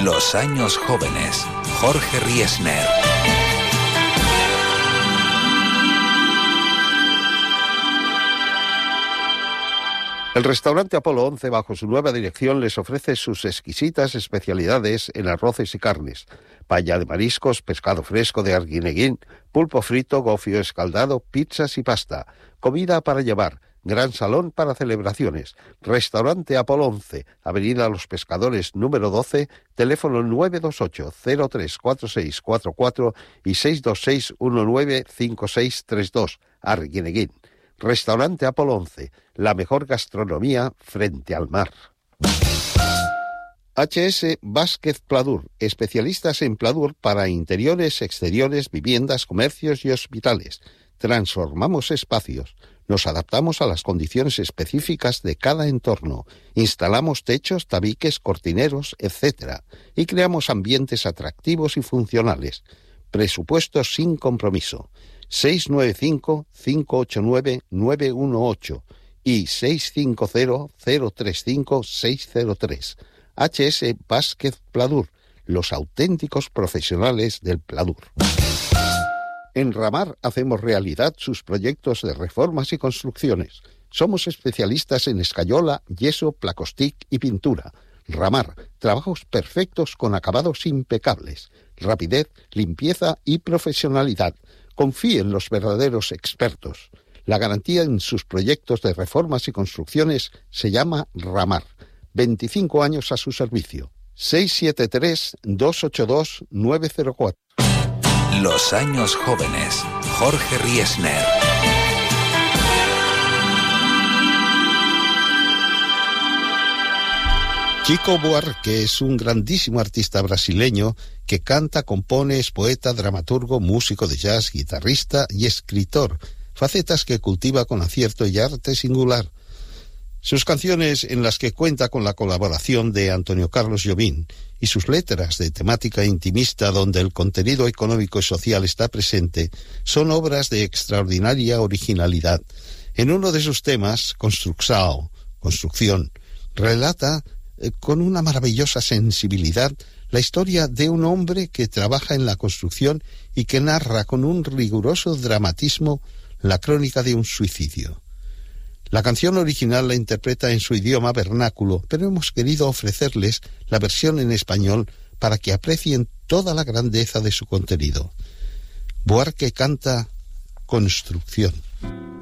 Los años jóvenes. Jorge Riesner. El restaurante Apolo 11, bajo su nueva dirección, les ofrece sus exquisitas especialidades en arroces y carnes, paella de mariscos, pescado fresco de Arguineguín, pulpo frito, gofio escaldado, pizzas y pasta, comida para llevar, gran salón para celebraciones. Restaurante Apolo 11, Avenida Los Pescadores número 12, teléfono 928-034644 y 626-195632, Arguineguín. Restaurante Apolo 11, la mejor gastronomía frente al mar. HS Vázquez Pladur, especialistas en pladur para interiores, exteriores, viviendas, comercios y hospitales. Transformamos espacios, nos adaptamos a las condiciones específicas de cada entorno, instalamos techos, tabiques, cortineros, etc. y creamos ambientes atractivos y funcionales. Presupuestos sin compromiso. 695-589-918 y 650-035-603. HS Vázquez Pladur, los auténticos profesionales del pladur. En Ramar hacemos realidad sus proyectos de reformas y construcciones. Somos especialistas en escayola, yeso, placostic y pintura. Ramar, trabajos perfectos con acabados impecables. Rapidez, limpieza y profesionalidad. Confíe en los verdaderos expertos. La garantía en sus proyectos de reformas y construcciones se llama Ramar. 25 años a su servicio. 673-282-904. Los años jóvenes. Jorge Riesner. Chico Buarque es un grandísimo artista brasileño que canta, compone, es poeta, dramaturgo, músico de jazz, guitarrista y escritor, facetas que cultiva con acierto y arte singular. Sus canciones, en las que cuenta con la colaboración de Antonio Carlos Jobim, y sus letras de temática intimista donde el contenido económico y social está presente, son obras de extraordinaria originalidad. En uno de sus temas, Construcción, relata con una maravillosa sensibilidad la historia de un hombre que trabaja en la construcción y que narra con un riguroso dramatismo la crónica de un suicidio. La canción original la interpreta en su idioma vernáculo, pero hemos querido ofrecerles la versión en español para que aprecien toda la grandeza de su contenido. Buarque canta Construcción.